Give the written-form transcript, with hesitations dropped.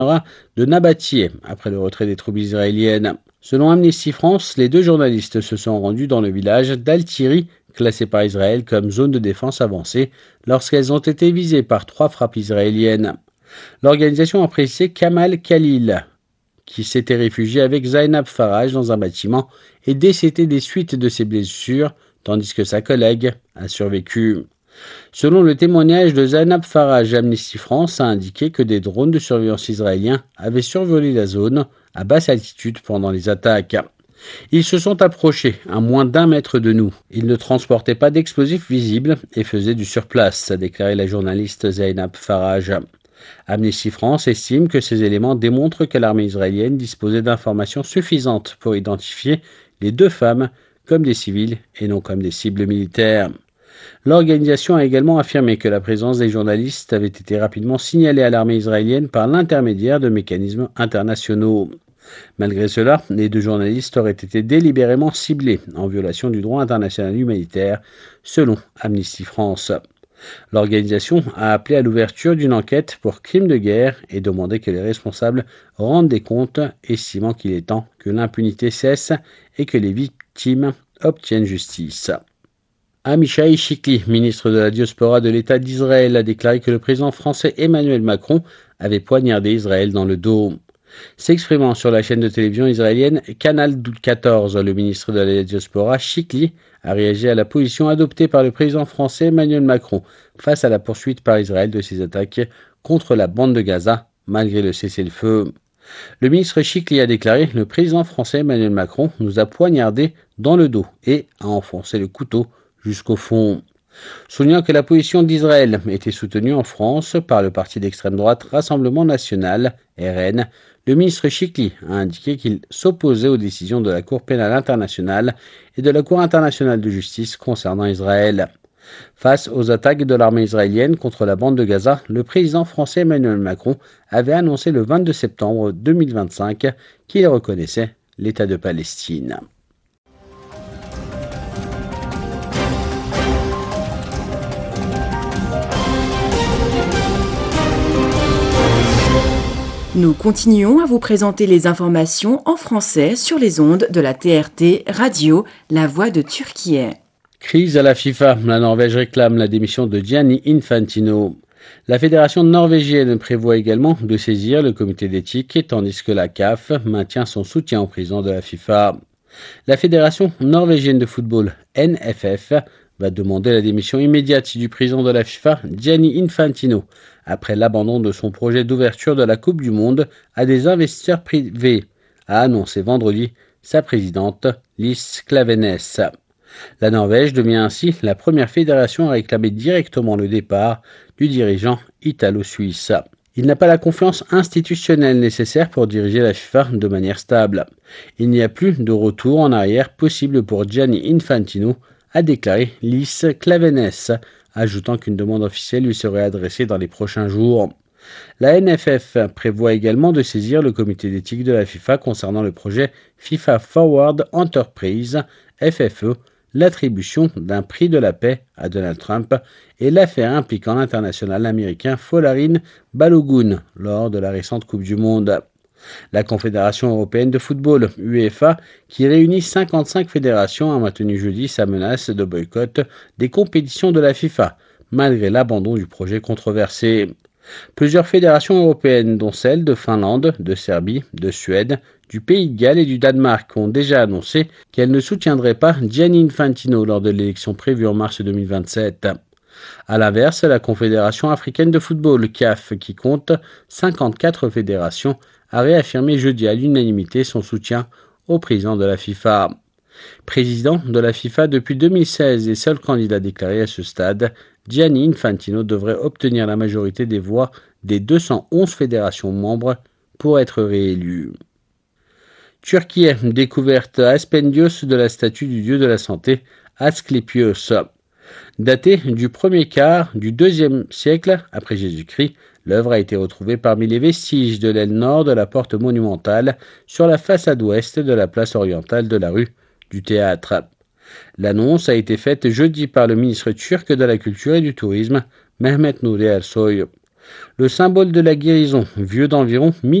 de Nabatie après le retrait des troupes israéliennes. Selon Amnesty France, les deux journalistes se sont rendus dans le village d'Al-Tiri, classé par Israël comme zone de défense avancée, lorsqu'elles ont été visées par 3 frappes israéliennes. L'organisation a précisé Kamal Khalil, qui s'était réfugié avec Zainab Faraj dans un bâtiment et décédé des suites de ses blessures, tandis que sa collègue a survécu. Selon le témoignage de Zainab Faraj, Amnesty France a indiqué que des drones de surveillance israéliens avaient survolé la zone à basse altitude pendant les attaques. Ils se sont approchés à moins d'1 mètre de nous. Ils ne transportaient pas d'explosifs visibles et faisaient du surplace, a déclaré la journaliste Zainab Faraj. Amnesty France estime que ces éléments démontrent que l'armée israélienne disposait d'informations suffisantes pour identifier les 2 femmes comme des civils et non comme des cibles militaires. L'organisation a également affirmé que la présence des journalistes avait été rapidement signalée à l'armée israélienne par l'intermédiaire de mécanismes internationaux. Malgré cela, les 2 journalistes auraient été délibérément ciblés en violation du droit international humanitaire, selon Amnesty France. L'organisation a appelé à l'ouverture d'une enquête pour crimes de guerre et demandé que les responsables rendent des comptes, estimant qu'il est temps que l'impunité cesse et que les victimes obtiennent justice. Amichai Chikli, ministre de la diaspora de l'État d'Israël, a déclaré que le président français Emmanuel Macron avait poignardé Israël dans le dos. S'exprimant sur la chaîne de télévision israélienne Canal 14, le ministre de la diaspora Chikli a réagi à la position adoptée par le président français Emmanuel Macron face à la poursuite par Israël de ses attaques contre la bande de Gaza, malgré le cessez-le-feu. Le ministre Chikli a déclaré « Le président français Emmanuel Macron nous a poignardés dans le dos et a enfoncé le couteau jusqu'au fond ». Soulignant que la position d'Israël était soutenue en France par le parti d'extrême droite Rassemblement National, RN, le ministre Chikli a indiqué qu'il s'opposait aux décisions de la Cour pénale internationale et de la Cour internationale de justice concernant Israël. Face aux attaques de l'armée israélienne contre la bande de Gaza, le président français Emmanuel Macron avait annoncé le 22 septembre 2025 qu'il reconnaissait l'État de Palestine. Nous continuons à vous présenter les informations en français sur les ondes de la TRT Radio, La Voix de Turquie. Crise à la FIFA. La Norvège réclame la démission de Gianni Infantino. La fédération norvégienne prévoit également de saisir le comité d'éthique, tandis que la CAF maintient son soutien au président de la FIFA. La fédération norvégienne de football, NFF, va demander la démission immédiate du président de la FIFA, Gianni Infantino, après l'abandon de son projet d'ouverture de la Coupe du Monde à des investisseurs privés, a annoncé vendredi sa présidente, Lise Klaveness. La Norvège devient ainsi la première fédération à réclamer directement le départ du dirigeant italo-suisse. Il n'a pas la confiance institutionnelle nécessaire pour diriger la FIFA de manière stable. Il n'y a plus de retour en arrière possible pour Gianni Infantino, a déclaré Lise Klaveness, ajoutant qu'une demande officielle lui serait adressée dans les prochains jours. La NFF prévoit également de saisir le comité d'éthique de la FIFA concernant le projet FIFA Forward Enterprise, FFE, l'attribution d'un prix de la paix à Donald Trump et l'affaire impliquant l'international américain Folarin Balogun lors de la récente Coupe du Monde. La Confédération européenne de football, UEFA, qui réunit 55 fédérations, a maintenu jeudi sa menace de boycott des compétitions de la FIFA, malgré l'abandon du projet controversé. Plusieurs fédérations européennes, dont celles de Finlande, de Serbie, de Suède, du Pays de Galles et du Danemark, ont déjà annoncé qu'elles ne soutiendraient pas Gianni Infantino lors de l'élection prévue en mars 2027. A l'inverse, la Confédération africaine de football, CAF, qui compte 54 fédérations, a réaffirmé jeudi à l'unanimité son soutien au président de la FIFA. Président de la FIFA depuis 2016 et seul candidat déclaré à ce stade, Gianni Infantino devrait obtenir la majorité des voix des 211 fédérations membres pour être réélu. Turquie, découverte à Aspendios de la statue du dieu de la santé, Asklepios. Datée du premier quart du IIe siècle après Jésus-Christ, l'œuvre a été retrouvée parmi les vestiges de l'aile nord de la porte monumentale sur la façade ouest de la place orientale de la rue du Théâtre. L'annonce a été faite jeudi par le ministre turc de la Culture et du Tourisme, Mehmet Nuri Ersoy. Le symbole de la guérison, vieux d'environ